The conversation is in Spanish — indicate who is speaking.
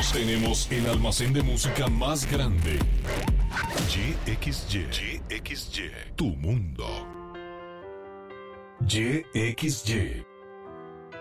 Speaker 1: Tenemos el almacén de música más grande. YXY, tu mundo. YXY.